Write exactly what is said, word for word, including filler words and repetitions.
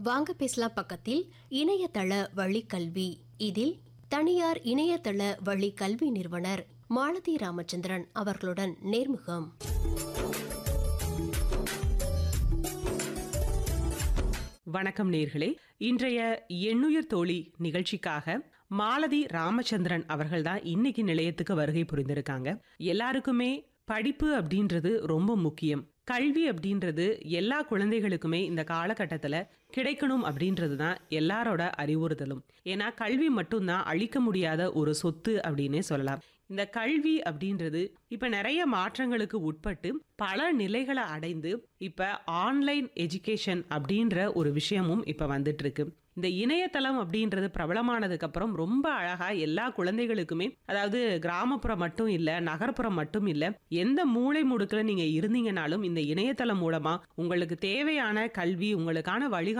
வாங்க பேசலாம் பக்கத்தில் இணையதள வழி கல்வி. இதில் தனியார் இணையதள வழி கல்வி நிறுவனர் மாலதி ராமச்சந்திரன் அவர்களுடன் நேர்முகம். வணக்கம் நேர்களே. இன்றைய எண்ணுயிர் தோழி நிகழ்ச்சிக்காக மாலதி ராமச்சந்திரன் அவர்கள் தான் இன்னைக்கு நிலையத்துக்கு வருகை புரிந்திருக்காங்க. எல்லாருக்குமே படிப்பு அப்படின்றது ரொம்ப முக்கியம். கல்வி அப்படின்றது எல்லா குழந்தைகளுக்குமே இந்த காலகட்டத்துல கிடைக்கணும் அப்படின்றது தான் எல்லாரோட அறிவுறுத்தலும். ஏன்னா கல்வி மட்டும்தான் அழிக்க முடியாத ஒரு சொத்து அப்படின்னே சொல்லலாம். இந்த கல்வி அப்படின்றது இப்ப நிறைய மாற்றங்களுக்கு உட்பட்டு பல நிலைகளை அடைந்து இப்ப ஆன்லைன் எஜுகேஷன் அப்படின்ற ஒரு விஷயமும் இப்ப வந்துட்டு இருக்கு. இந்த இணையதளம் அப்படின்றது பிரபலமானதுக்கு அப்புறம் ரொம்ப அழகா எல்லா குழந்தைகளுக்குமே, அதாவது கிராமப்புறம் மட்டும் இல்ல, நகர்ப்புறம் மட்டும் இல்ல, எந்த மூளை முடுக்குல நீங்க இருந்தீங்கனாலும் இந்த இணையதளம் மூலமா உங்களுக்கு தேவையான கல்வி, உங்களுக்கான வழிகாட்டு